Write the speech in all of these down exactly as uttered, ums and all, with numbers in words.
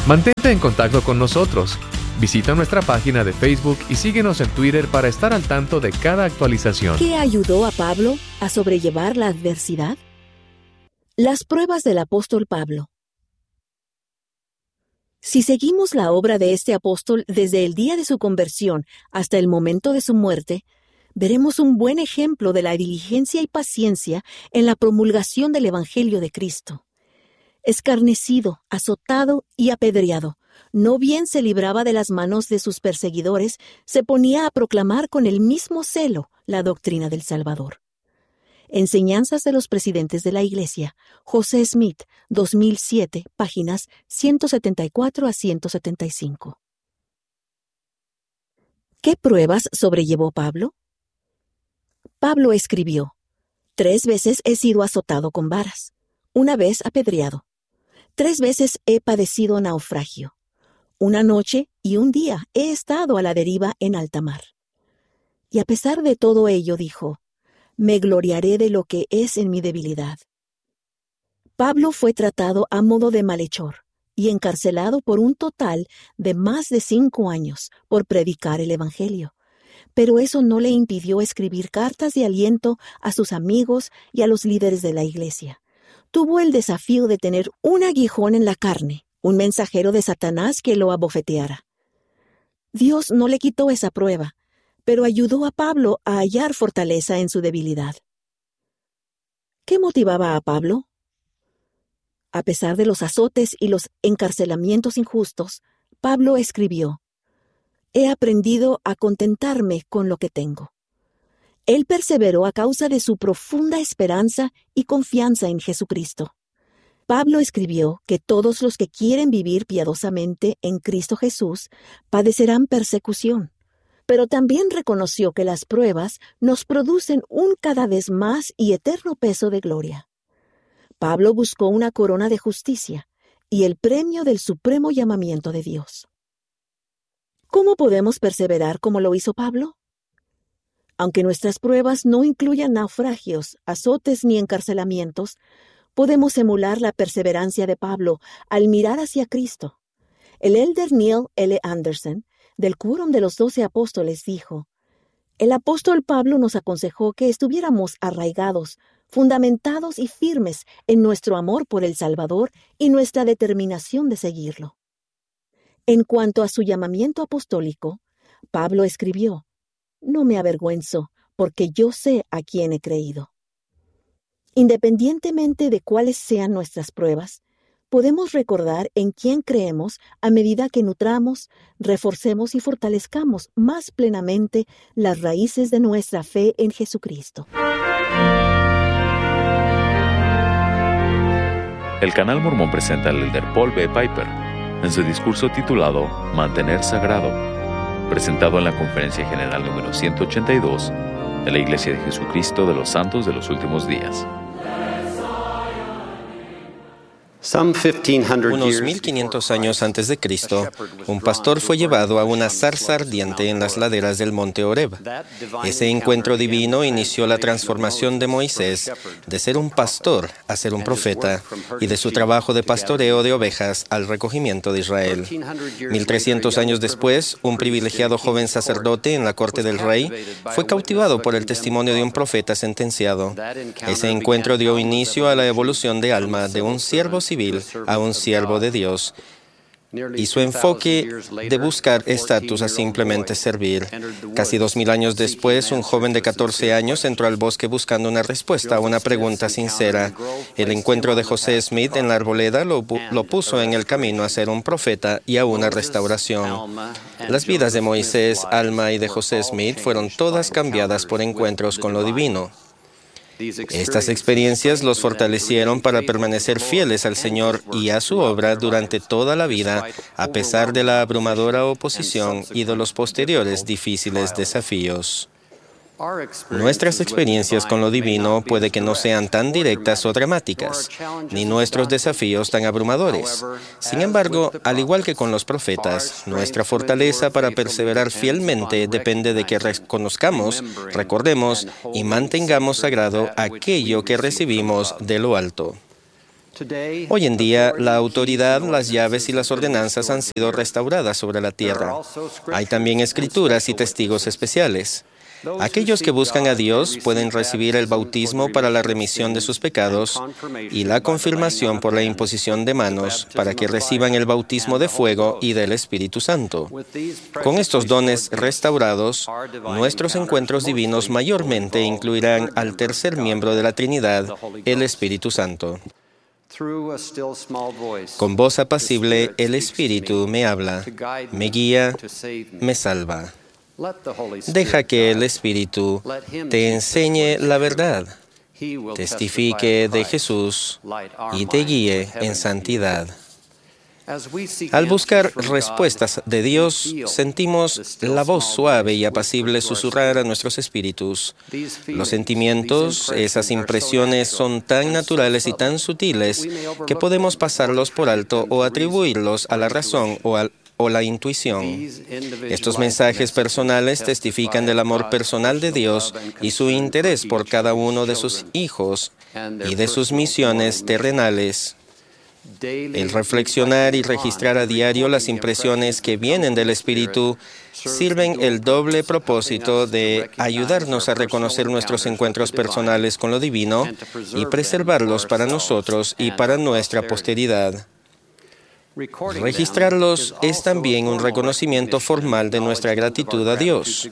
Mantente en contacto con nosotros. Visita nuestra página de Facebook y síguenos en Twitter para estar al tanto de cada actualización. ¿Qué ayudó a Pablo a sobrellevar la adversidad? Las pruebas del apóstol Pablo. Si seguimos la obra de este apóstol desde el día de su conversión hasta el momento de su muerte, veremos un buen ejemplo de la diligencia y paciencia en la promulgación del Evangelio de Cristo. Escarnecido, azotado y apedreado, no bien se libraba de las manos de sus perseguidores, se ponía a proclamar con el mismo celo la doctrina del Salvador. Enseñanzas de los presidentes de la Iglesia, José Smith, dos mil siete, páginas ciento setenta y cuatro a ciento setenta y cinco. ¿Qué pruebas sobrellevó Pablo? Pablo escribió: Tres veces he sido azotado con varas, una vez apedreado. Tres veces he padecido naufragio. Una noche y un día he estado a la deriva en alta mar. Y a pesar de todo ello dijo: me gloriaré de lo que es en mi debilidad. Pablo fue tratado a modo de malhechor y encarcelado por un total de más de cinco años por predicar el Evangelio. Pero eso no le impidió escribir cartas de aliento a sus amigos y a los líderes de la iglesia. Tuvo el desafío de tener un aguijón en la carne, un mensajero de Satanás que lo abofeteara. Dios no le quitó esa prueba, pero ayudó a Pablo a hallar fortaleza en su debilidad. ¿Qué motivaba a Pablo? A pesar de los azotes y los encarcelamientos injustos, Pablo escribió: He aprendido a contentarme con lo que tengo. Él perseveró a causa de su profunda esperanza y confianza en Jesucristo. Pablo escribió que todos los que quieren vivir piadosamente en Cristo Jesús padecerán persecución. Pero también reconoció que las pruebas nos producen un cada vez más y eterno peso de gloria. Pablo buscó una corona de justicia y el premio del supremo llamamiento de Dios. ¿Cómo podemos perseverar como lo hizo Pablo? Aunque nuestras pruebas no incluyan naufragios, azotes ni encarcelamientos, podemos emular la perseverancia de Pablo al mirar hacia Cristo. El elder Neil L. Anderson, del Quórum de los Doce Apóstoles, dijo: el apóstol Pablo nos aconsejó que estuviéramos arraigados, fundamentados y firmes en nuestro amor por el Salvador y nuestra determinación de seguirlo. En cuanto a su llamamiento apostólico, Pablo escribió: no me avergüenzo, porque yo sé a quién he creído. Independientemente de cuáles sean nuestras pruebas, podemos recordar en quién creemos a medida que nutramos, reforcemos y fortalezcamos más plenamente las raíces de nuestra fe en Jesucristo. El Canal Mormón presenta al elder Paul B. Piper en su discurso titulado Mantener Sagrado, presentado en la Conferencia General número ciento ochenta y dos de la Iglesia de Jesucristo de los Santos de los Últimos Días. Unos mil quinientos años antes de Cristo, un pastor fue llevado a una zarza ardiente en las laderas del monte Horeb. Ese encuentro divino inició la transformación de Moisés de ser un pastor a ser un profeta y de su trabajo de pastoreo de ovejas al recogimiento de Israel. Mil trescientos años después, un privilegiado joven sacerdote en la corte del rey fue cautivado por el testimonio de un profeta sentenciado. Ese encuentro dio inicio a la evolución de alma de un siervo civil a un siervo de Dios, y su enfoque de buscar estatus a simplemente servir. Casi dos mil años después, un joven de catorce años entró al bosque buscando una respuesta a una pregunta sincera. El encuentro de José Smith en la arboleda lo, lo puso en el camino a ser un profeta y a una restauración. Las vidas de Moisés, Alma y de José Smith fueron todas cambiadas por encuentros con lo divino. Estas experiencias los fortalecieron para permanecer fieles al Señor y a su obra durante toda la vida, a pesar de la abrumadora oposición y de los posteriores difíciles desafíos. Nuestras experiencias con lo divino puede que no sean tan directas o dramáticas, ni nuestros desafíos tan abrumadores. Sin embargo, al igual que con los profetas, nuestra fortaleza para perseverar fielmente depende de que reconozcamos, recordemos y mantengamos sagrado aquello que recibimos de lo alto. Hoy en día, la autoridad, las llaves y las ordenanzas han sido restauradas sobre la tierra. Hay también escrituras y testigos especiales. Aquellos que buscan a Dios pueden recibir el bautismo para la remisión de sus pecados y la confirmación por la imposición de manos para que reciban el bautismo de fuego y del Espíritu Santo. Con estos dones restaurados, nuestros encuentros divinos mayormente incluirán al tercer miembro de la Trinidad, el Espíritu Santo. Con voz apacible, el Espíritu me habla, me guía, me salva. Deja que el Espíritu te enseñe la verdad, testifique de Jesús y te guíe en santidad. Al buscar respuestas de Dios, sentimos la voz suave y apacible susurrar a nuestros espíritus. Los sentimientos, esas impresiones son tan naturales y tan sutiles que podemos pasarlos por alto o atribuirlos a la razón o al o la intuición. Estos mensajes personales testifican del amor personal de Dios y su interés por cada uno de sus hijos y de sus misiones terrenales. El reflexionar y registrar a diario las impresiones que vienen del Espíritu sirven el doble propósito de ayudarnos a reconocer nuestros encuentros personales con lo divino y preservarlos para nosotros y para nuestra posteridad. Registrarlos es también un reconocimiento formal de nuestra gratitud a Dios,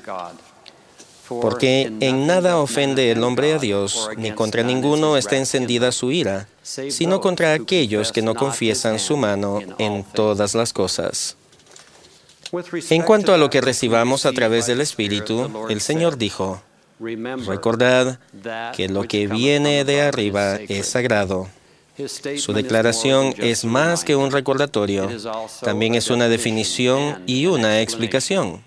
porque en nada ofende el hombre a Dios, ni contra ninguno está encendida su ira, sino contra aquellos que no confiesan su mano en todas las cosas. En cuanto a lo que recibamos a través del Espíritu, el Señor dijo, recordad que lo que viene de arriba es sagrado. Su declaración es más que un recordatorio, también es una definición y una explicación.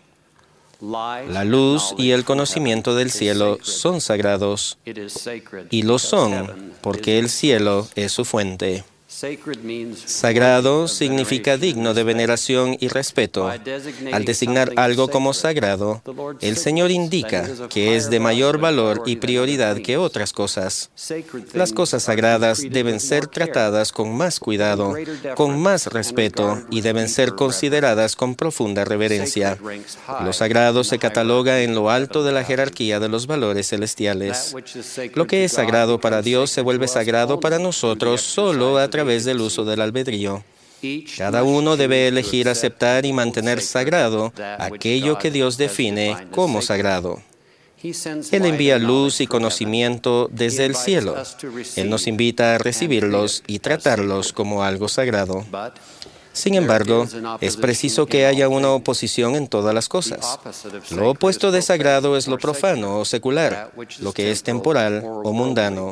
La luz y el conocimiento del cielo son sagrados, y lo son porque el cielo es su fuente. Sagrado significa digno de veneración y respeto. Al designar algo como sagrado, el Señor indica que es de mayor valor y prioridad que otras cosas. Las cosas sagradas deben ser tratadas con más cuidado, con más respeto y deben ser consideradas con profunda reverencia. Lo sagrado se cataloga en lo alto de la jerarquía de los valores celestiales. Lo que es sagrado para Dios se vuelve sagrado para nosotros solo a través del uso del albedrío. Cada uno debe elegir aceptar y mantener sagrado aquello que Dios define como sagrado. Él envía luz y conocimiento desde el cielo. Él nos invita a recibirlos y tratarlos como algo sagrado. Sin embargo, es preciso que haya una oposición en todas las cosas. Lo opuesto de sagrado es lo profano o secular, lo que es temporal o mundano.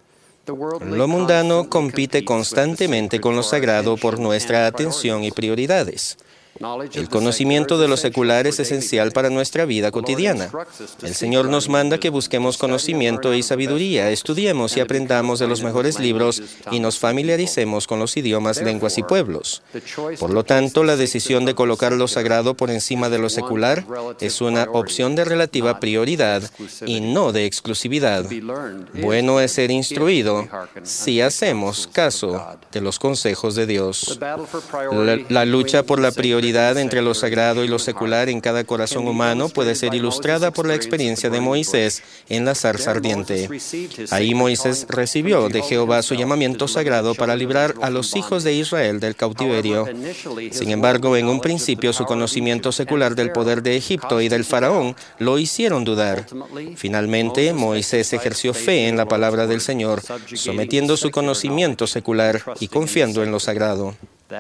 Lo mundano compite constantemente con lo sagrado por nuestra atención y prioridades. El conocimiento de lo secular es esencial para nuestra vida cotidiana. El Señor nos manda que busquemos conocimiento y sabiduría, estudiemos y aprendamos de los mejores libros y nos familiaricemos con los idiomas, lenguas y pueblos. Por lo tanto, la decisión de colocar lo sagrado por encima de lo secular es una opción de relativa prioridad y no de exclusividad. Bueno es ser instruido si hacemos caso de los consejos de Dios. La, la lucha por la prioridad entre lo sagrado y lo secular en cada corazón humano puede ser ilustrada por la experiencia de Moisés en la zarza ardiente. Ahí Moisés recibió de Jehová su llamamiento sagrado para librar a los hijos de Israel del cautiverio. Sin embargo, en un principio su conocimiento secular del poder de Egipto y del faraón lo hicieron dudar. Finalmente, Moisés ejerció fe en la palabra del Señor, sometiendo su conocimiento secular y confiando en lo sagrado.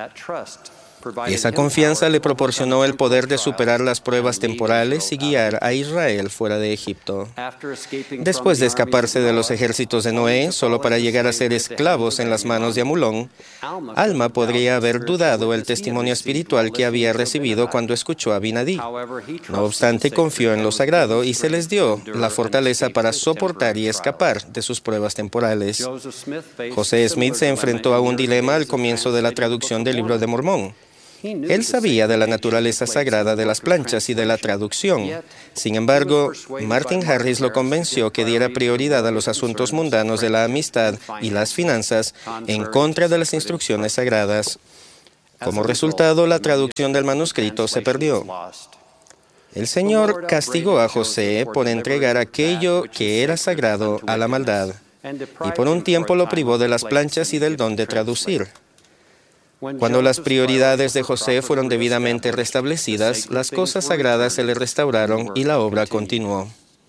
Esa confianza le proporcionó el poder de superar las pruebas temporales y guiar a Israel fuera de Egipto. Después de escaparse de los ejércitos de Noé, solo para llegar a ser esclavos en las manos de Amulón, Alma podría haber dudado el testimonio espiritual que había recibido cuando escuchó a Binadí. No obstante, confió en lo sagrado y se les dio la fortaleza para soportar y escapar de sus pruebas temporales. José Smith se enfrentó a un dilema al comienzo de la traducción del Libro de Mormón. Él sabía de la naturaleza sagrada de las planchas y de la traducción. Sin embargo, Martin Harris lo convenció que diera prioridad a los asuntos mundanos de la amistad y las finanzas en contra de las instrucciones sagradas. Como resultado, la traducción del manuscrito se perdió. El Señor castigó a José por entregar aquello que era sagrado a la maldad, y por un tiempo lo privó de las planchas y del don de traducir. Cuando las prioridades de José fueron debidamente restablecidas, las cosas sagradas se le restauraron y la obra continuó.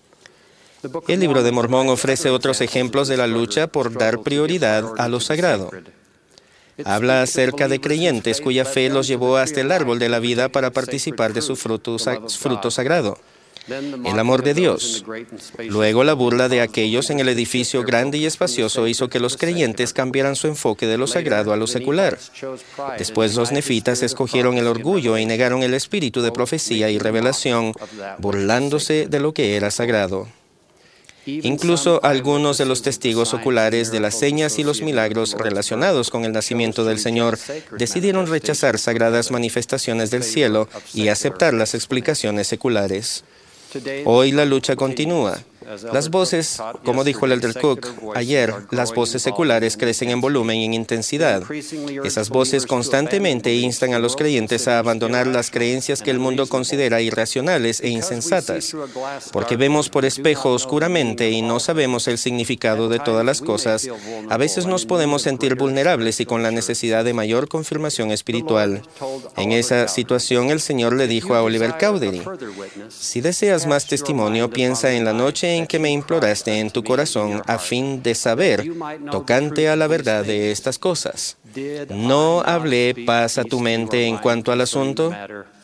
El Libro de Mormón ofrece otros ejemplos de la lucha por dar prioridad a lo sagrado. Habla acerca de creyentes cuya fe los llevó hasta el árbol de la vida para participar de su fruto, fruto sagrado, el amor de Dios. Luego, la burla de aquellos en el edificio grande y espacioso hizo que los creyentes cambiaran su enfoque de lo sagrado a lo secular. Después, los nefitas escogieron el orgullo y negaron el espíritu de profecía y revelación, burlándose de lo que era sagrado. Incluso algunos de los testigos oculares de las señas y los milagros relacionados con el nacimiento del Señor decidieron rechazar sagradas manifestaciones del cielo y aceptar las explicaciones seculares. Hoy la lucha continúa. Las voces, como dijo el Elder Cook ayer, las voces seculares crecen en volumen y en intensidad. Esas voces constantemente instan a los creyentes a abandonar las creencias que el mundo considera irracionales e insensatas. Porque vemos por espejo oscuramente y no sabemos el significado de todas las cosas, a veces nos podemos sentir vulnerables y con la necesidad de mayor confirmación espiritual. En esa situación, el Señor le dijo a Oliver Cowdery: si deseas más testimonio, piensa en la noche en que me imploraste en tu corazón a fin de saber tocante a la verdad de estas cosas. ¿No hablé paz a tu mente en cuanto al asunto?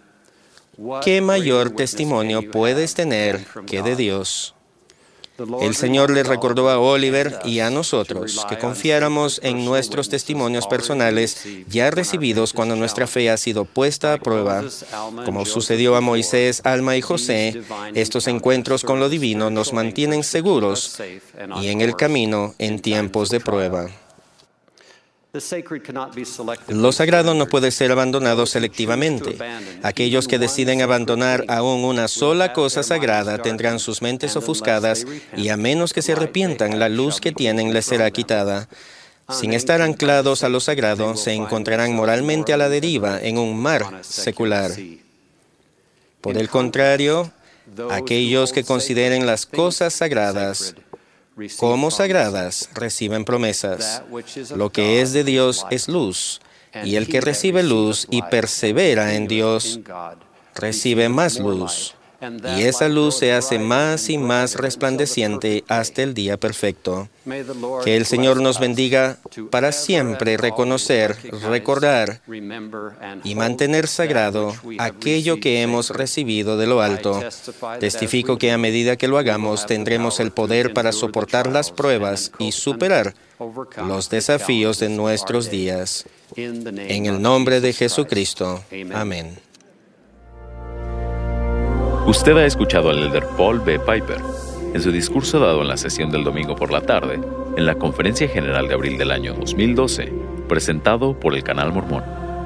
¿Qué mayor testimonio puedes tener que de Dios? El Señor le recordó a Oliver y a nosotros que confiáramos en nuestros testimonios personales ya recibidos cuando nuestra fe ha sido puesta a prueba. Como sucedió a Moisés, Alma y José, estos encuentros con lo divino nos mantienen seguros y en el camino en tiempos de prueba. Lo sagrado no puede ser abandonado selectivamente. Aquellos que deciden abandonar aún una sola cosa sagrada tendrán sus mentes ofuscadas y a menos que se arrepientan, la luz que tienen les será quitada. Sin estar anclados a lo sagrado, se encontrarán moralmente a la deriva en un mar secular. Por el contrario, aquellos que consideren las cosas sagradas como sagradas reciben promesas. Lo que es de Dios es luz, y el que recibe luz y persevera en Dios recibe más luz. Y esa luz se hace más y más resplandeciente hasta el día perfecto. Que el Señor nos bendiga para siempre reconocer, recordar y mantener sagrado aquello que hemos recibido de lo alto. Testifico que a medida que lo hagamos tendremos el poder para soportar las pruebas y superar los desafíos de nuestros días. En el nombre de Jesucristo. Amén. Usted ha escuchado al Elder Paul B. Piper en su discurso dado en la sesión del domingo por la tarde en la Conferencia General de abril del año dos mil doce, presentado por el Canal Mormón.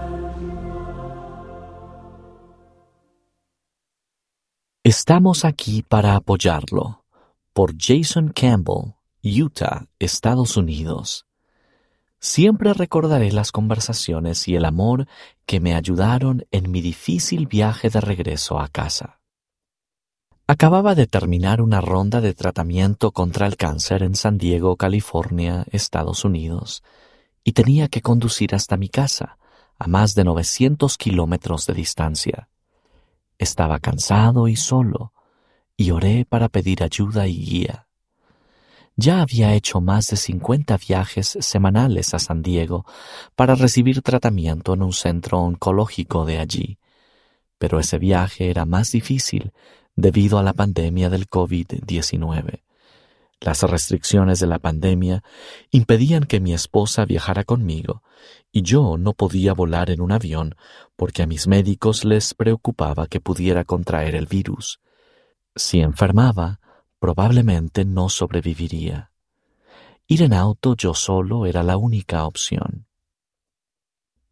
Estamos aquí para apoyarlo. Por Jason Campbell, Utah, Estados Unidos. Siempre recordaré las conversaciones y el amor que me ayudaron en mi difícil viaje de regreso a casa. Acababa de terminar una ronda de tratamiento contra el cáncer en San Diego, California, Estados Unidos, y tenía que conducir hasta mi casa, a más de novecientos kilómetros de distancia. Estaba cansado y solo, y oré para pedir ayuda y guía. Ya había hecho más de cincuenta viajes semanales a San Diego para recibir tratamiento en un centro oncológico de allí, pero ese viaje era más difícil debido a la pandemia del COVID diecinueve. Las restricciones de la pandemia impedían que mi esposa viajara conmigo y yo no podía volar en un avión porque a mis médicos les preocupaba que pudiera contraer el virus. Si enfermaba, probablemente no sobreviviría. Ir en auto yo solo era la única opción.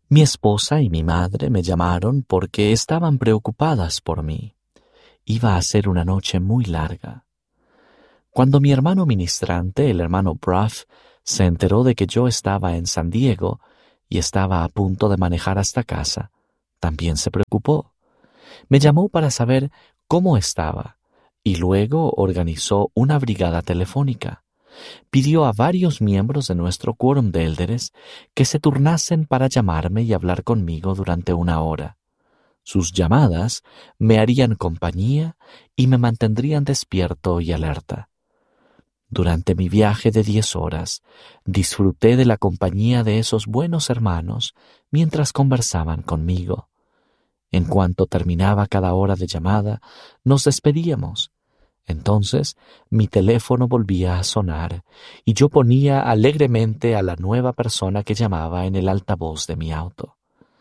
Mi esposa y mi madre me llamaron porque estaban preocupadas por mí. Iba a ser una noche muy larga. Cuando mi hermano ministrante, el hermano Bruff, se enteró de que yo estaba en San Diego y estaba a punto de manejar hasta casa, también se preocupó. Me llamó para saber cómo estaba y luego organizó una brigada telefónica. Pidió a varios miembros de nuestro quórum de élderes que se turnasen para llamarme y hablar conmigo durante una hora. Sus llamadas me harían compañía y me mantendrían despierto y alerta. Durante mi viaje de diez horas, disfruté de la compañía de esos buenos hermanos mientras conversaban conmigo. En cuanto terminaba cada hora de llamada, nos despedíamos. Entonces mi teléfono volvía a sonar y yo ponía alegremente a la nueva persona que llamaba en el altavoz de mi auto.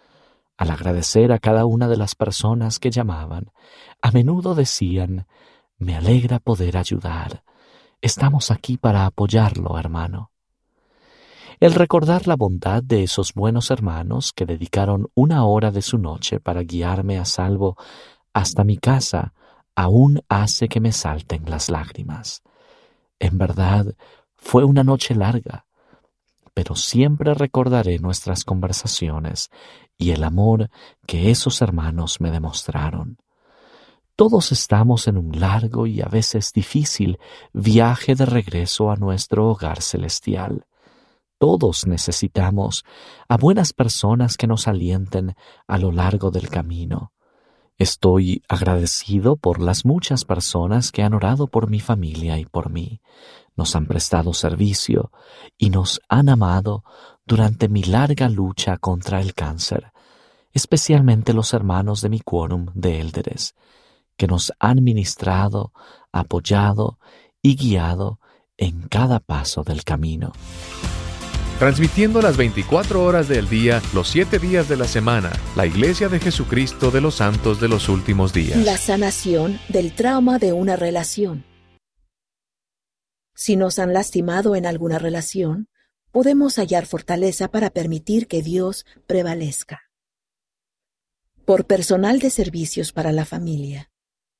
Al agradecer a cada una de las personas que llamaban, a menudo decían: «Me alegra poder ayudar. Estamos aquí para apoyarlo, hermano». El recordar la bondad de esos buenos hermanos que dedicaron una hora de su noche para guiarme a salvo hasta mi casa aún hace que me salten las lágrimas. En verdad, fue una noche larga, pero siempre recordaré nuestras conversaciones y el amor que esos hermanos me demostraron. Todos estamos en un largo y a veces difícil viaje de regreso a nuestro hogar celestial. Todos necesitamos a buenas personas que nos alienten a lo largo del camino. Estoy agradecido por las muchas personas que han orado por mi familia y por mí, nos han prestado servicio y nos han amado durante mi larga lucha contra el cáncer, especialmente los hermanos de mi quórum de élderes, que nos han ministrado, apoyado y guiado en cada paso del camino. Transmitiendo las veinticuatro horas del día, los siete días de la semana, la Iglesia de Jesucristo de los Santos de los Últimos Días. La sanación del trauma de una relación. Si nos han lastimado en alguna relación, podemos hallar fortaleza para permitir que Dios prevalezca. Por personal de servicios para la familia.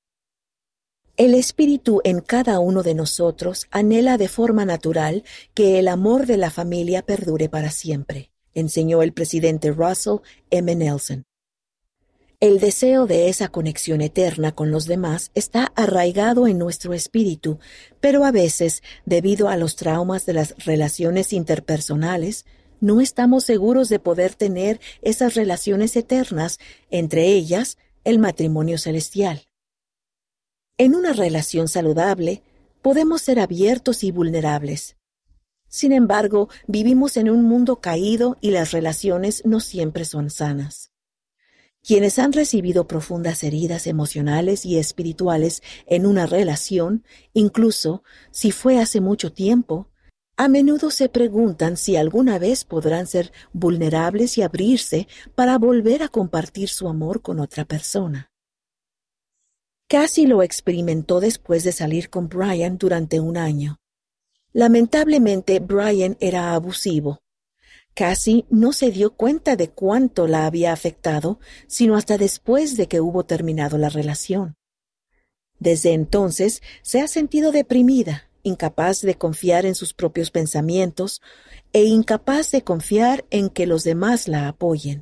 El Espíritu en cada uno de nosotros anhela de forma natural que el amor de la familia perdure para siempre, enseñó el presidente Russell M. Nelson. El deseo de esa conexión eterna con los demás está arraigado en nuestro espíritu, pero a veces, debido a los traumas de las relaciones interpersonales, no estamos seguros de poder tener esas relaciones eternas, entre ellas el matrimonio celestial. En una relación saludable, podemos ser abiertos y vulnerables. Sin embargo, vivimos en un mundo caído y las relaciones no siempre son sanas. Quienes han recibido profundas heridas emocionales y espirituales en una relación, incluso si fue hace mucho tiempo, a menudo se preguntan si alguna vez podrán ser vulnerables y abrirse para volver a compartir su amor con otra persona. Cassie lo experimentó después de salir con Brian durante un año. Lamentablemente, Brian era abusivo. Cassie no se dio cuenta de cuánto la había afectado, sino hasta después de que hubo terminado la relación. Desde entonces, se ha sentido deprimida, incapaz de confiar en sus propios pensamientos e incapaz de confiar en que los demás la apoyen.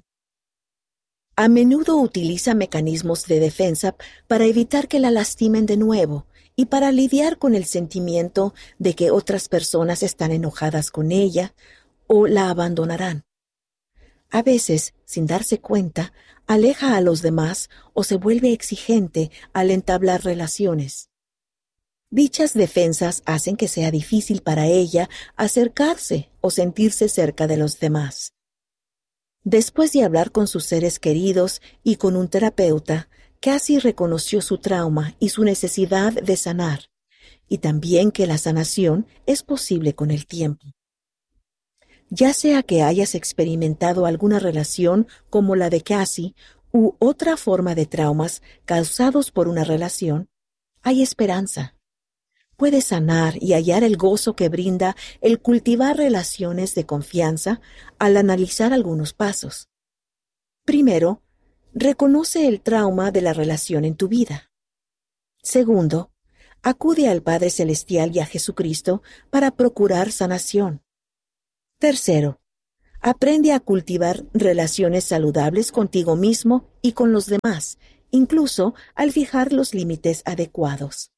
A menudo utiliza mecanismos de defensa para evitar que la lastimen de nuevo y para lidiar con el sentimiento de que otras personas están enojadas con ella o la abandonarán. A veces, sin darse cuenta, aleja a los demás o se vuelve exigente al entablar relaciones. Dichas defensas hacen que sea difícil para ella acercarse o sentirse cerca de los demás. Después de hablar con sus seres queridos y con un terapeuta, Cassie reconoció su trauma y su necesidad de sanar, y también que la sanación es posible con el tiempo. Ya sea que hayas experimentado alguna relación como la de Cassie u otra forma de traumas causados por una relación, hay esperanza. Puedes sanar y hallar el gozo que brinda el cultivar relaciones de confianza al analizar algunos pasos. Primero, reconoce el trauma de la relación en tu vida. Segundo, acude al Padre Celestial y a Jesucristo para procurar sanación. Tercero, aprende a cultivar relaciones saludables contigo mismo y con los demás, incluso al fijar los límites adecuados.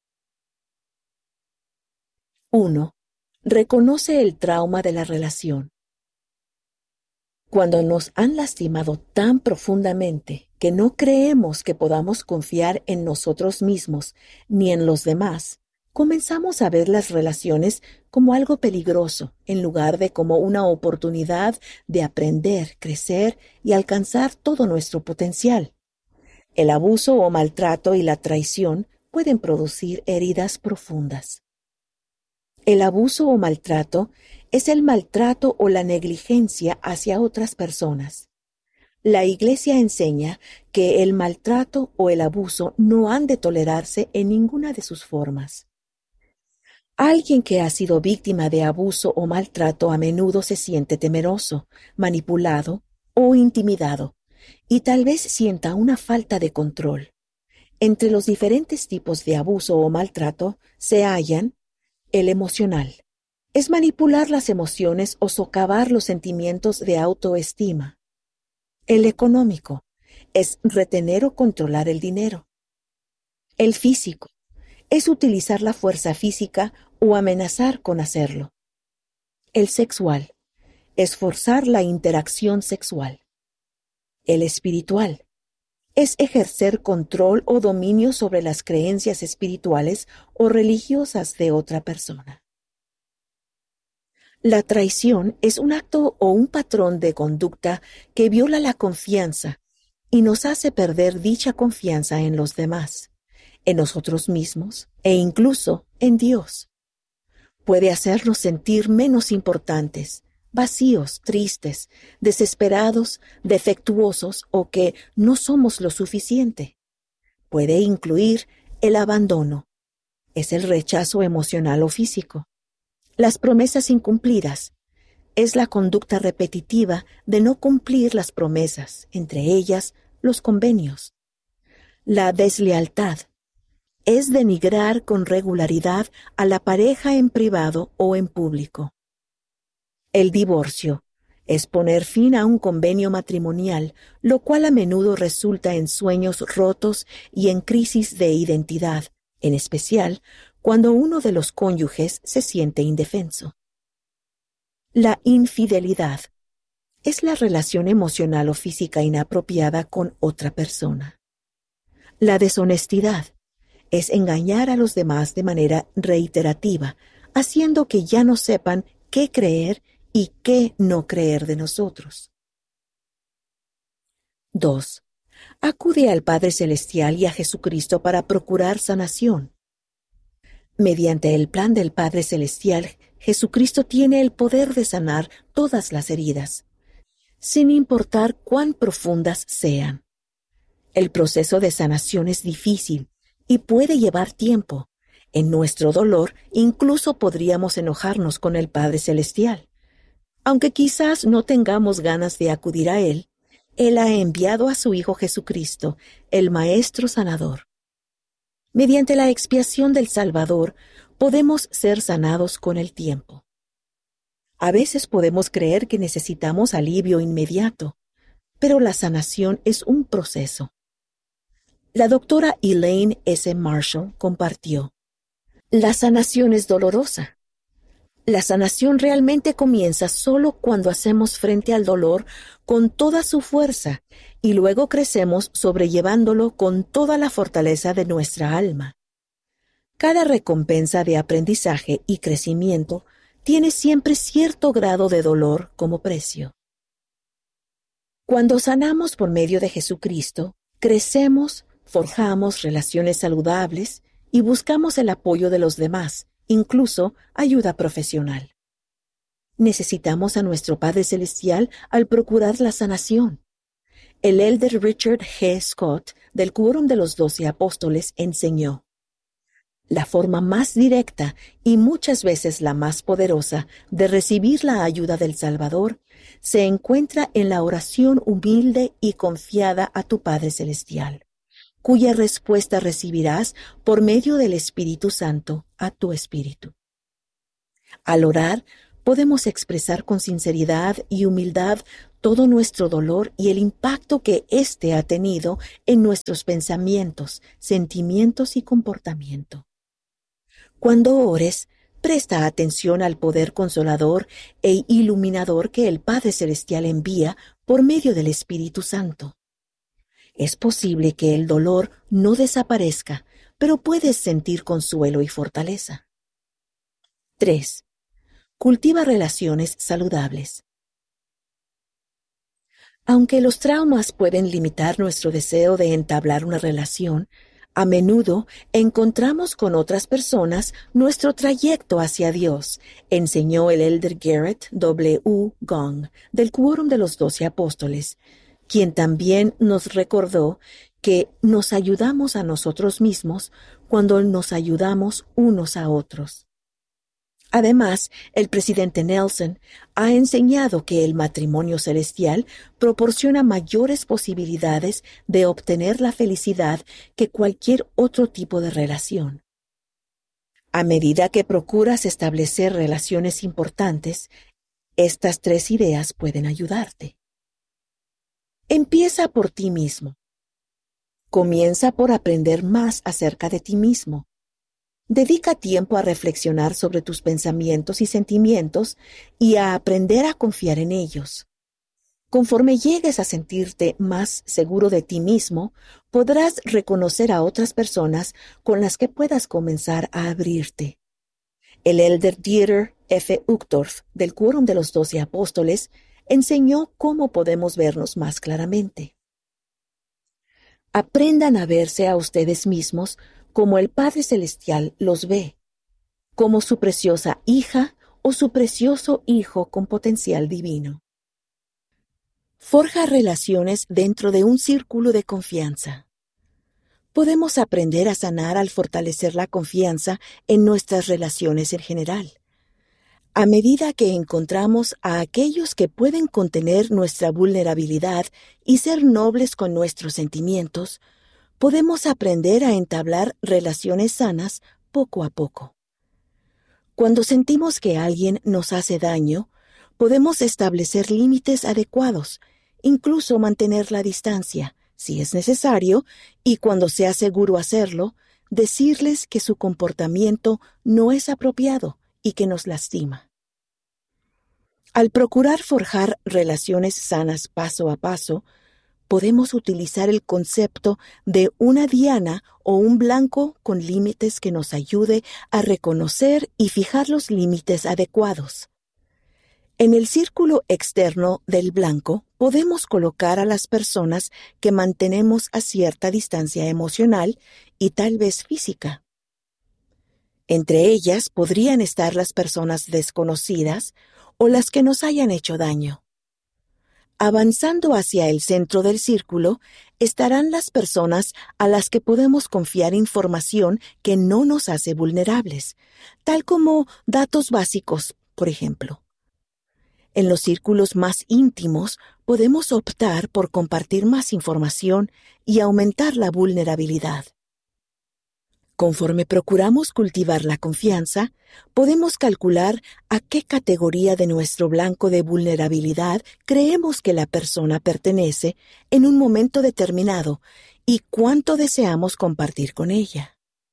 uno. Reconoce el trauma de la relación. Cuando nos han lastimado tan profundamente que no creemos que podamos confiar en nosotros mismos ni en los demás, comenzamos a ver las relaciones como algo peligroso en lugar de como una oportunidad de aprender, crecer y alcanzar todo nuestro potencial. El abuso o maltrato y la traición pueden producir heridas profundas. El abuso o maltrato es el maltrato o la negligencia hacia otras personas. La Iglesia enseña que el maltrato o el abuso no han de tolerarse en ninguna de sus formas. Alguien que ha sido víctima de abuso o maltrato a menudo se siente temeroso, manipulado o intimidado, y tal vez sienta una falta de control. Entre los diferentes tipos de abuso o maltrato se hallan el emocional. Es manipular las emociones o socavar los sentimientos de autoestima. El económico es retener o controlar el dinero. El físico es utilizar la fuerza física o amenazar con hacerlo. El sexual es forzar la interacción sexual. El espiritual es ejercer control o dominio sobre las creencias espirituales o religiosas de otra persona. La traición es un acto o un patrón de conducta que viola la confianza y nos hace perder dicha confianza en los demás, en nosotros mismos e incluso en Dios. Puede hacernos sentir menos importantes, vacíos, tristes, desesperados, defectuosos o que no somos lo suficiente. Puede incluir el abandono. Es el rechazo emocional o físico. Las promesas incumplidas. Es la conducta repetitiva de no cumplir las promesas, entre ellas los convenios. La deslealtad. Es denigrar con regularidad a la pareja en privado o en público. El divorcio es poner fin a un convenio matrimonial, lo cual a menudo resulta en sueños rotos y en crisis de identidad, en especial cuando uno de los cónyuges se siente indefenso. La infidelidad es la relación emocional o física inapropiada con otra persona. La deshonestidad es engañar a los demás de manera reiterativa, haciendo que ya no sepan qué creer y qué no creer de nosotros. dos. Acude al Padre Celestial y a Jesucristo para procurar sanación. Mediante el plan del Padre Celestial, Jesucristo tiene el poder de sanar todas las heridas, sin importar cuán profundas sean. El proceso de sanación es difícil y puede llevar tiempo. En nuestro dolor, incluso podríamos enojarnos con el Padre Celestial. Aunque quizás no tengamos ganas de acudir a Él, Él ha enviado a su Hijo Jesucristo, el Maestro Sanador. Mediante la expiación del Salvador, podemos ser sanados con el tiempo. A veces podemos creer que necesitamos alivio inmediato, pero la sanación es un proceso. La doctora Elaine S. Marshall compartió: la sanación es dolorosa. La sanación realmente comienza solo cuando hacemos frente al dolor con toda su fuerza y luego crecemos sobrellevándolo con toda la fortaleza de nuestra alma. Cada recompensa de aprendizaje y crecimiento tiene siempre cierto grado de dolor como precio. Cuando sanamos por medio de Jesucristo, crecemos, forjamos relaciones saludables y buscamos el apoyo de los demás, incluso ayuda profesional. Necesitamos a nuestro Padre Celestial al procurar la sanación. El elder Richard G. Scott, del Quórum de los Doce Apóstoles, enseñó: la forma más directa y muchas veces la más poderosa de recibir la ayuda del Salvador se encuentra en la oración humilde y confiada a tu Padre Celestial, cuya respuesta recibirás por medio del Espíritu Santo a tu espíritu. Al orar, podemos expresar con sinceridad y humildad todo nuestro dolor y el impacto que éste ha tenido en nuestros pensamientos, sentimientos y comportamiento. Cuando ores, presta atención al poder consolador e iluminador que el Padre Celestial envía por medio del Espíritu Santo. Es posible que el dolor no desaparezca, pero puedes sentir consuelo y fortaleza. tres. Cultiva relaciones saludables. Aunque los traumas pueden limitar nuestro deseo de entablar una relación, a menudo encontramos con otras personas nuestro trayecto hacia Dios, enseñó el elder Garrett W. Gong del Quórum de los Doce Apóstoles, quien también nos recordó que nos ayudamos a nosotros mismos cuando nos ayudamos unos a otros. Además, el presidente Nelson ha enseñado que el matrimonio celestial proporciona mayores posibilidades de obtener la felicidad que cualquier otro tipo de relación. A medida que procuras establecer relaciones importantes, estas tres ideas pueden ayudarte. Empieza por ti mismo. Comienza por aprender más acerca de ti mismo. Dedica tiempo a reflexionar sobre tus pensamientos y sentimientos y a aprender a confiar en ellos. Conforme llegues a sentirte más seguro de ti mismo, podrás reconocer a otras personas con las que puedas comenzar a abrirte. El elder Dieter F. Uchtdorf, del Quórum de los Doce Apóstoles, enseñó cómo podemos vernos más claramente. Aprendan a verse a ustedes mismos como el Padre Celestial los ve, como su preciosa hija o su precioso hijo con potencial divino. Forja relaciones dentro de un círculo de confianza. Podemos aprender a sanar al fortalecer la confianza en nuestras relaciones en general. A medida que encontramos a aquellos que pueden contener nuestra vulnerabilidad y ser nobles con nuestros sentimientos, podemos aprender a entablar relaciones sanas poco a poco. Cuando sentimos que alguien nos hace daño, podemos establecer límites adecuados, incluso mantener la distancia, si es necesario, y cuando sea seguro hacerlo, decirles que su comportamiento no es apropiado y que nos lastima. Al procurar forjar relaciones sanas paso a paso, podemos utilizar el concepto de una diana o un blanco con límites que nos ayude a reconocer y fijar los límites adecuados. En el círculo externo del blanco podemos colocar a las personas que mantenemos a cierta distancia emocional y tal vez física. Entre ellas podrían estar las personas desconocidas o las que nos hayan hecho daño. Avanzando hacia el centro del círculo, estarán las personas a las que podemos confiar información que no nos hace vulnerables, tal como datos básicos, por ejemplo. En los círculos más íntimos, podemos optar por compartir más información y aumentar la vulnerabilidad. Conforme procuramos cultivar la confianza, podemos calcular a qué categoría de nuestro blanco de vulnerabilidad creemos que la persona pertenece en un momento determinado y cuánto deseamos compartir con ella.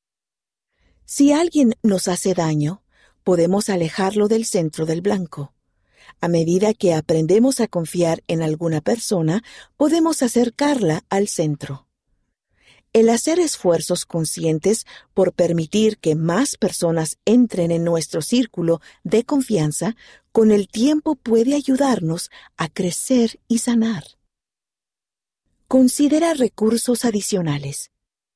Si alguien nos hace daño, podemos alejarlo del centro del blanco. A medida que aprendemos a confiar en alguna persona, podemos acercarla al centro. El hacer esfuerzos conscientes por permitir que más personas entren en nuestro círculo de confianza, con el tiempo puede ayudarnos a crecer y sanar. Considera recursos adicionales.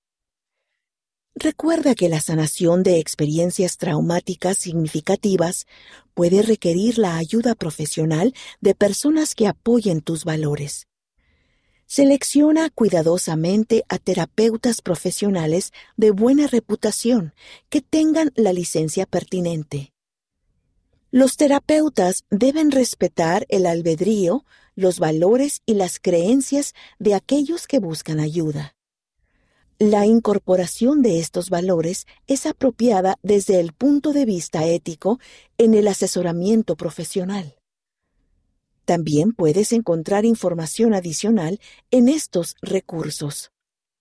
Recuerda que la sanación de experiencias traumáticas significativas puede requerir la ayuda profesional de personas que apoyen tus valores. Selecciona cuidadosamente a terapeutas profesionales de buena reputación que tengan la licencia pertinente. Los terapeutas deben respetar el albedrío, los valores y las creencias de aquellos que buscan ayuda. La incorporación de estos valores es apropiada desde el punto de vista ético en el asesoramiento profesional. También puedes encontrar información adicional en estos recursos.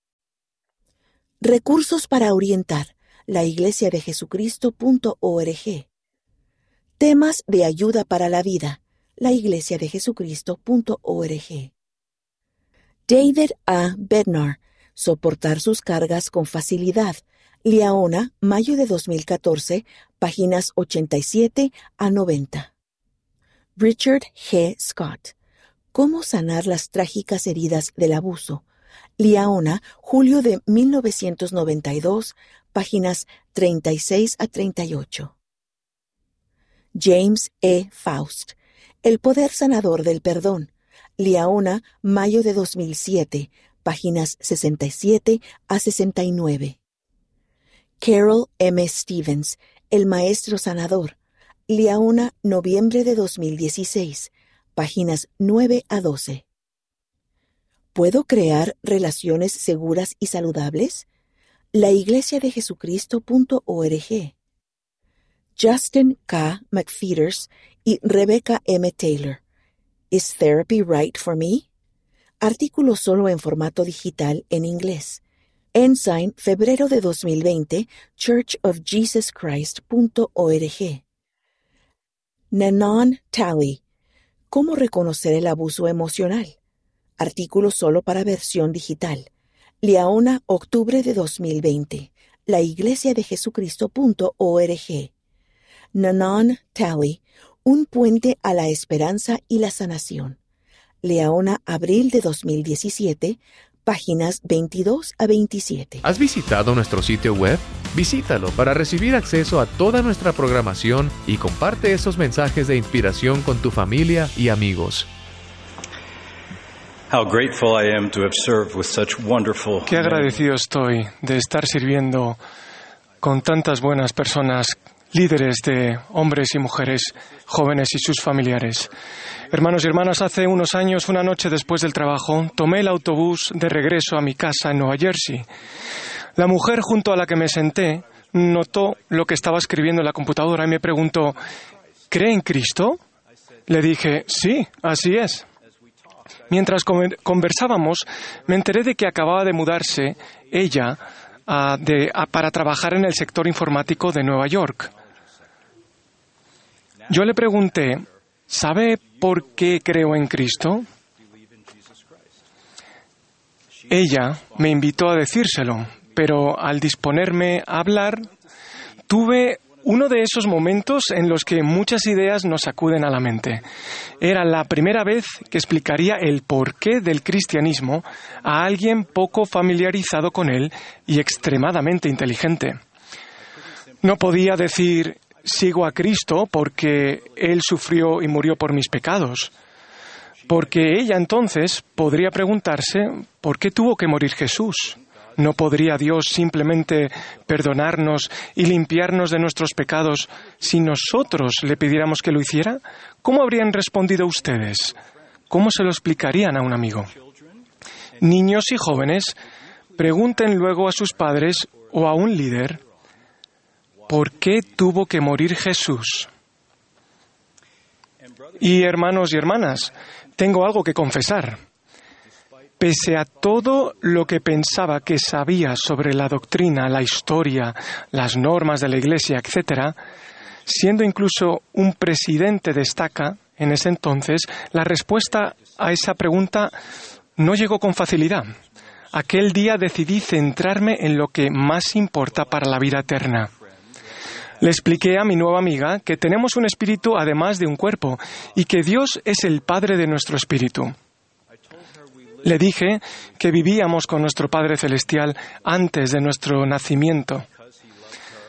Recursos para orientar, la iglesia de jesucristo punto org. Temas de ayuda para la vida, la iglesia de jesucristo punto org. David A. Bednar, soportar sus cargas con facilidad, Liaona, mayo de dos mil catorce, páginas ochenta y siete a noventa. Richard G. Scott, cómo sanar las trágicas heridas del abuso, Liaona, julio de mil novecientos noventa y dos, páginas treinta y seis a treinta y ocho. James E. Faust, el poder sanador del perdón, Liaona, mayo de dos mil siete, páginas sesenta y siete a sesenta y nueve. Carol M. Stevens, el maestro sanador, Liaona, noviembre de dos mil dieciséis, páginas nueve a doce. ¿Puedo crear relaciones seguras y saludables? La iglesia de jesucristo punto org. Justin K. McFeeters y Rebecca M. Taylor. ¿Is therapy right for me? Artículo solo en formato digital en inglés. Ensign, febrero de dos mil veinte, church of jesus christ punto org. Nanon Talley. ¿Cómo reconocer el abuso emocional? Artículo solo para versión digital. Liaona, octubre de dos mil veinte. La iglesia de jesucristo punto org. Nanon Talley. Un puente a la esperanza y la sanación. Liaona, abril de dos mil diecisiete, páginas veintidós a veintisiete. ¿Has visitado nuestro sitio web? Visítalo para recibir acceso a toda nuestra programación y comparte esos mensajes de inspiración con tu familia y amigos. Qué agradecido estoy de estar sirviendo con tantas buenas personas, líderes de hombres y mujeres, jóvenes y sus familiares. Hermanos y hermanas, hace unos años, una noche después del trabajo, tomé el autobús de regreso a mi casa en Nueva Jersey. La mujer junto a la que me senté notó lo que estaba escribiendo en la computadora y me preguntó, ¿cree en Cristo? Le dije, sí, así es. Mientras conversábamos, me enteré de que acababa de mudarse ella a, de, a, para trabajar en el sector informático de Nueva York. Yo le pregunté, ¿sabe por qué creo en Cristo? Ella me invitó a decírselo, pero al disponerme a hablar, tuve uno de esos momentos en los que muchas ideas nos acuden a la mente. Era la primera vez que explicaría el porqué del cristianismo a alguien poco familiarizado con él y extremadamente inteligente. No podía decir, sigo a Cristo porque Él sufrió y murió por mis pecados. Porque ella entonces podría preguntarse, ¿por qué tuvo que morir Jesús? ¿No podría Dios simplemente perdonarnos y limpiarnos de nuestros pecados si nosotros le pidiéramos que lo hiciera? ¿Cómo habrían respondido ustedes? ¿Cómo se lo explicarían a un amigo? Niños y jóvenes, pregunten luego a sus padres o a un líder, ¿por qué tuvo que morir Jesús? Y hermanos y hermanas, tengo algo que confesar. Pese a todo lo que pensaba que sabía sobre la doctrina, la historia, las normas de la Iglesia, etcétera, siendo incluso un presidente de estaca en ese entonces, la respuesta a esa pregunta no llegó con facilidad. Aquel día decidí centrarme en lo que más importa para la vida eterna. Le expliqué a mi nueva amiga que tenemos un espíritu además de un cuerpo y que Dios es el Padre de nuestro espíritu. Le dije que vivíamos con nuestro Padre Celestial antes de nuestro nacimiento.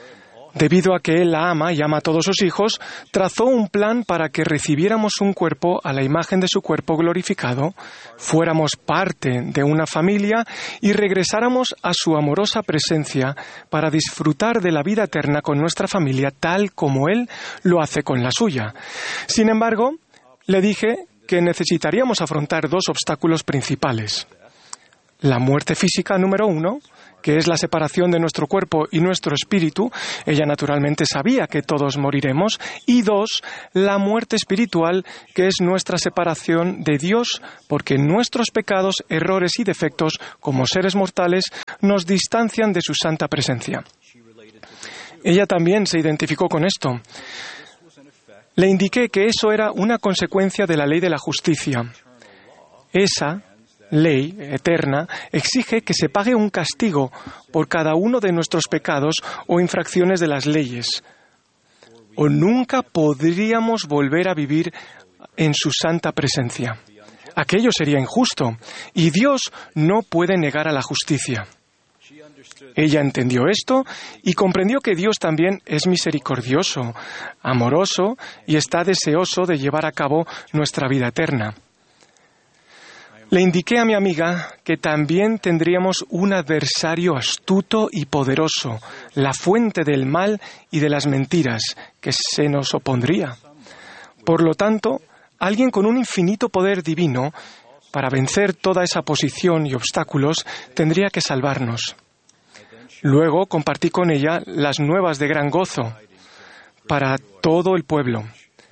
Debido a que Él la ama y ama a todos sus hijos, trazó un plan para que recibiéramos un cuerpo a la imagen de su cuerpo glorificado, fuéramos parte de una familia y regresáramos a su amorosa presencia para disfrutar de la vida eterna con nuestra familia tal como Él lo hace con la suya. Sin embargo, le dije que necesitaríamos afrontar dos obstáculos principales. La muerte física número uno, que es la separación de nuestro cuerpo y nuestro espíritu. Ella naturalmente sabía que todos moriremos. Y dos, la muerte espiritual, que es nuestra separación de Dios, porque nuestros pecados, errores y defectos, como seres mortales, nos distancian de su santa presencia. Ella también se identificó con esto. Le indiqué que eso era una consecuencia de la ley de la justicia. Esa ley eterna exige que se pague un castigo por cada uno de nuestros pecados o infracciones de las leyes, o nunca podríamos volver a vivir en su santa presencia. Aquello sería injusto, y Dios no puede negar a la justicia. Ella entendió esto y comprendió que Dios también es misericordioso, amoroso y está deseoso de llevar a cabo nuestra vida eterna. Le indiqué a mi amiga que también tendríamos un adversario astuto y poderoso, la fuente del mal y de las mentiras, que se nos opondría. Por lo tanto, alguien con un infinito poder divino, para vencer toda esa oposición y obstáculos, tendría que salvarnos. Luego compartí con ella las nuevas de gran gozo para todo el pueblo,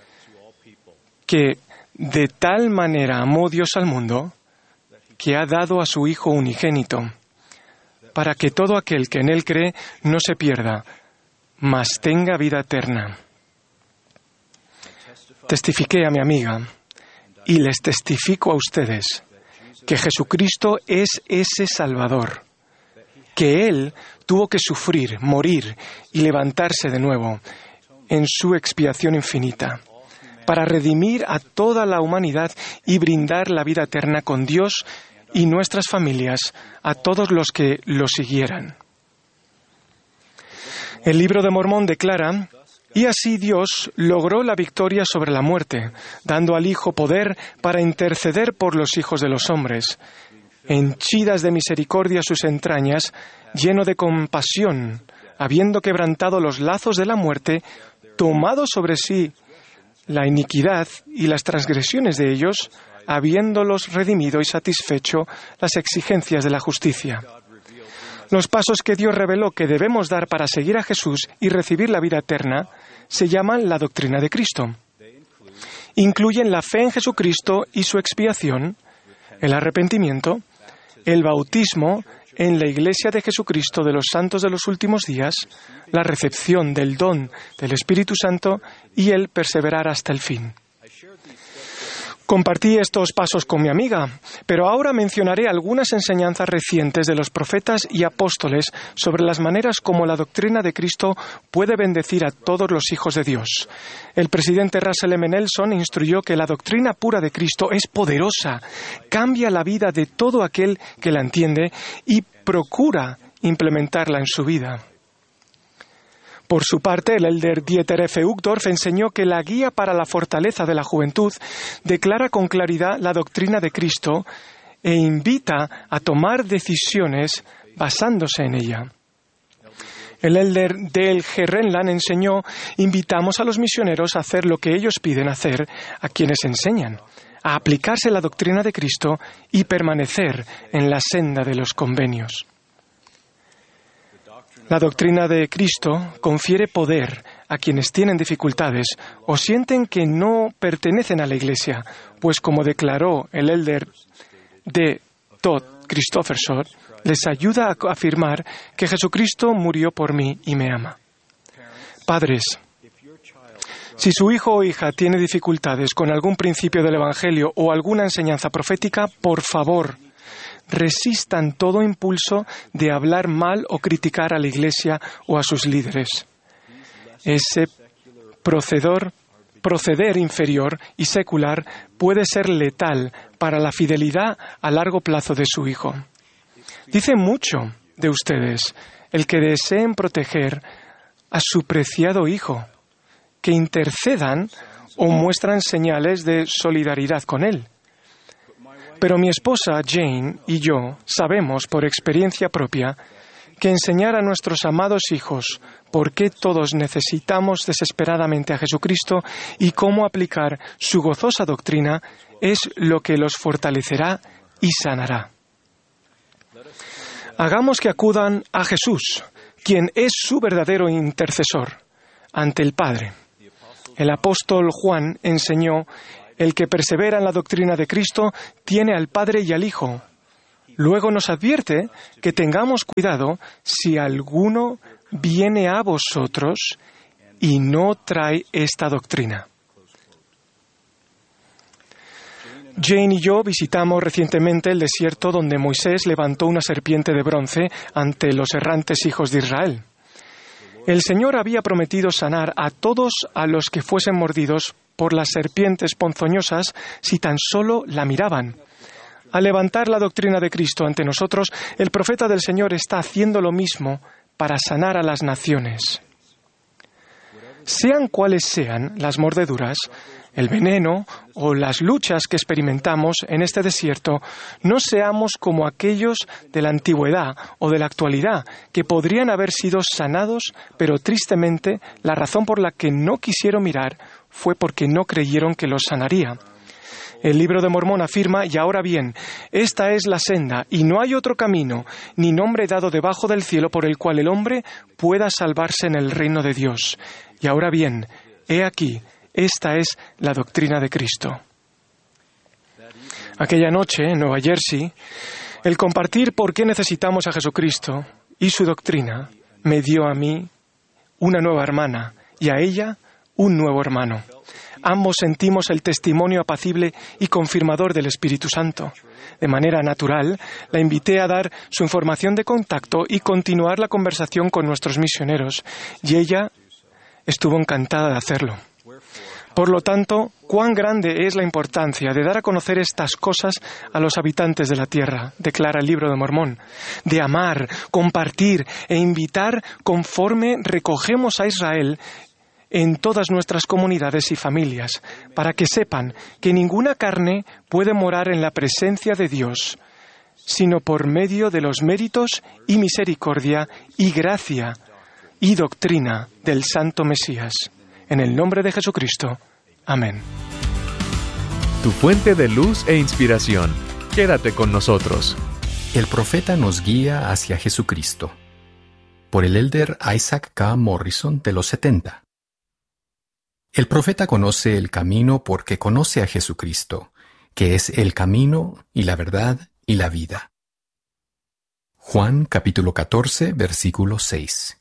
que de tal manera amó Dios al mundo, que ha dado a su Hijo unigénito, para que todo aquel que en Él cree no se pierda, mas tenga vida eterna. Testifiqué a mi amiga, y les testifico a ustedes, que Jesucristo es ese Salvador, que Él tuvo que sufrir, morir y levantarse de nuevo en su expiación infinita, para redimir a toda la humanidad y brindar la vida eterna con Dios y nuestras familias a todos los que lo siguieran. El Libro de Mormón declara: y así Dios logró la victoria sobre la muerte, dando al Hijo poder para interceder por los hijos de los hombres. Henchidas de misericordia sus entrañas, lleno de compasión, habiendo quebrantado los lazos de la muerte, tomado sobre sí la iniquidad y las transgresiones de ellos, habiéndolos redimido y satisfecho las exigencias de la justicia. Los pasos que Dios reveló que debemos dar para seguir a Jesús y recibir la vida eterna se llaman la doctrina de Cristo. Incluyen la fe en Jesucristo y su expiación, el arrepentimiento, el bautismo en la Iglesia de Jesucristo de los Santos de los Últimos Días, la recepción del don del Espíritu Santo y el perseverar hasta el fin. Compartí estos pasos con mi amiga, pero ahora mencionaré algunas enseñanzas recientes de los profetas y apóstoles sobre las maneras como la doctrina de Cristo puede bendecir a todos los hijos de Dios. El presidente Russell M. Nelson instruyó que la doctrina pura de Cristo es poderosa, cambia la vida de todo aquel que la entiende y procura implementarla en su vida. Por su parte, el elder Dieter F. Uchtdorf enseñó que la guía para la fortaleza de la juventud declara con claridad la doctrina de Cristo e invita a tomar decisiones basándose en ella. El elder Dale G. Renland enseñó: invitamos a los misioneros a hacer lo que ellos piden hacer a quienes enseñan, a aplicarse la doctrina de Cristo y permanecer en la senda de los convenios. La doctrina de Cristo confiere poder a quienes tienen dificultades o sienten que no pertenecen a la Iglesia, pues como declaró el elder D. Todd Christofferson, les ayuda a afirmar que Jesucristo murió por mí y me ama. Padres, si su hijo o hija tiene dificultades con algún principio del Evangelio o alguna enseñanza profética, por favor, resistan todo impulso de hablar mal o criticar a la Iglesia o a sus líderes. Ese proceder, proceder inferior y secular puede ser letal para la fidelidad a largo plazo de su hijo. Dice mucho de ustedes el que deseen proteger a su preciado Hijo, que intercedan o muestran señales de solidaridad con Él. Pero mi esposa Jane y yo sabemos por experiencia propia que enseñar a nuestros amados hijos por qué todos necesitamos desesperadamente a Jesucristo y cómo aplicar su gozosa doctrina es lo que los fortalecerá y sanará. Hagamos que acudan a Jesús, quien es su verdadero intercesor ante el Padre. El apóstol Juan enseñó: el que persevera en la doctrina de Cristo tiene al Padre y al Hijo. Luego nos advierte que tengamos cuidado si alguno viene a vosotros y no trae esta doctrina. Jane y yo visitamos recientemente el desierto donde Moisés levantó una serpiente de bronce ante los errantes hijos de Israel. El Señor había prometido sanar a todos a los que fuesen mordidos por las serpientes ponzoñosas si tan solo la miraban. Al levantar la doctrina de Cristo ante nosotros, el profeta del Señor está haciendo lo mismo para sanar a las naciones. Sean cuales sean las mordeduras, el veneno o las luchas que experimentamos en este desierto, no seamos como aquellos de la antigüedad o de la actualidad que podrían haber sido sanados, pero tristemente la razón por la que no quisieron mirar fue porque no creyeron que los sanaría. El Libro de Mormón afirma: y ahora bien, esta es la senda, y no hay otro camino, ni nombre dado debajo del cielo por el cual el hombre pueda salvarse en el reino de Dios. Y ahora bien, he aquí, esta es la doctrina de Cristo. Aquella noche, en Nueva Jersey, el compartir por qué necesitamos a Jesucristo y su doctrina me dio a mí una nueva hermana y a ella un nuevo hermano. Ambos sentimos el testimonio apacible y confirmador del Espíritu Santo. De manera natural, la invité a dar su información de contacto y continuar la conversación con nuestros misioneros, y ella estuvo encantada de hacerlo. Por lo tanto, cuán grande es la importancia de dar a conocer estas cosas a los habitantes de la tierra, declara el Libro de Mormón, de amar, compartir e invitar conforme recogemos a Israel en todas nuestras comunidades y familias, para que sepan que ninguna carne puede morar en la presencia de Dios, sino por medio de los méritos y misericordia y gracia y doctrina del Santo Mesías. En el nombre de Jesucristo. Amén. Tu fuente de luz e inspiración. Quédate con nosotros. El profeta nos guía hacia Jesucristo. Por el elder Isaac K. Morrison de los setenta. El profeta conoce el camino porque conoce a Jesucristo, que es el camino y la verdad y la vida. Juan capítulo catorce, versículo seis.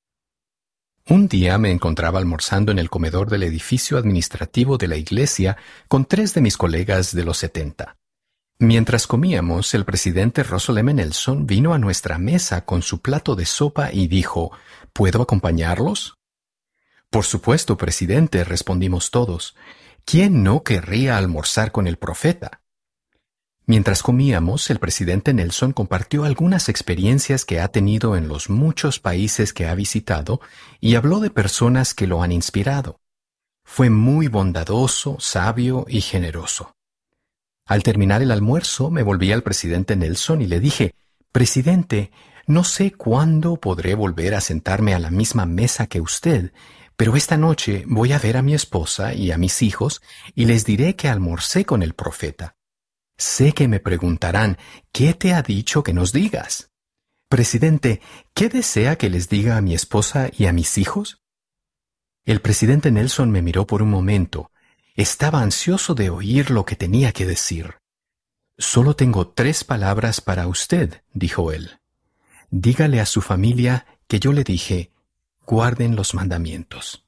Un día me encontraba almorzando en el comedor del edificio administrativo de la iglesia con tres de mis colegas de los setenta. Mientras comíamos, el presidente Russell M. Nelson vino a nuestra mesa con su plato de sopa y dijo: ¿Puedo acompañarlos? Por supuesto, presidente, respondimos todos. ¿Quién no querría almorzar con el profeta? Mientras comíamos, el presidente Nelson compartió algunas experiencias que ha tenido en los muchos países que ha visitado y habló de personas que lo han inspirado. Fue muy bondadoso, sabio y generoso. Al terminar el almuerzo, me volví al presidente Nelson y le dije: Presidente, no sé cuándo podré volver a sentarme a la misma mesa que usted, pero esta noche voy a ver a mi esposa y a mis hijos y les diré que almorcé con el profeta. Sé que me preguntarán: ¿qué te ha dicho que nos digas? Presidente, ¿qué desea que les diga a mi esposa y a mis hijos? El presidente Nelson me miró por un momento. Estaba ansioso de oír lo que tenía que decir. Solo tengo tres palabras para usted, dijo él. Dígale a su familia que yo le dije: guarden los mandamientos.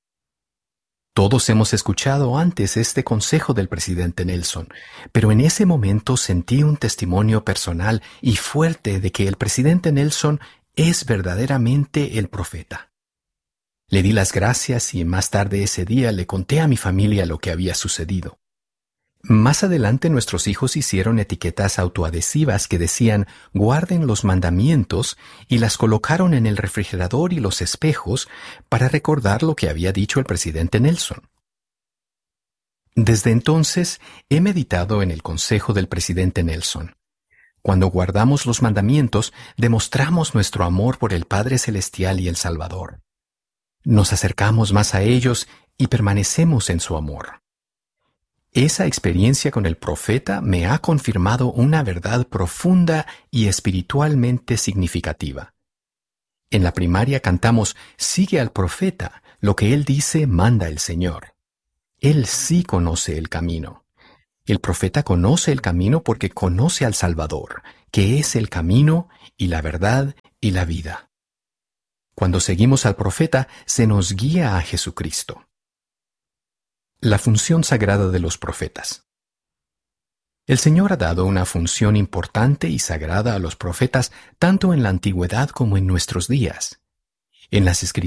Todos hemos escuchado antes este consejo del presidente Nelson, pero en ese momento sentí un testimonio personal y fuerte de que el presidente Nelson es verdaderamente el profeta. Le di las gracias y más tarde ese día le conté a mi familia lo que había sucedido. Más adelante nuestros hijos hicieron etiquetas autoadhesivas que decían guarden los mandamientos y las colocaron en el refrigerador y los espejos para recordar lo que había dicho el presidente Nelson. Desde entonces he meditado en el consejo del presidente Nelson. Cuando guardamos los mandamientos, demostramos nuestro amor por el Padre Celestial y el Salvador. Nos acercamos más a ellos y permanecemos en su amor. Esa experiencia con el profeta me ha confirmado una verdad profunda y espiritualmente significativa. En la primaria cantamos «Sigue al profeta, lo que él dice manda el Señor». Él sí conoce el camino. El profeta conoce el camino porque conoce al Salvador, que es el camino y la verdad y la vida. Cuando seguimos al profeta, se nos guía a Jesucristo. La función sagrada de los profetas. El Señor ha dado una función importante y sagrada a los profetas tanto en la antigüedad como en nuestros días. En las Escrituras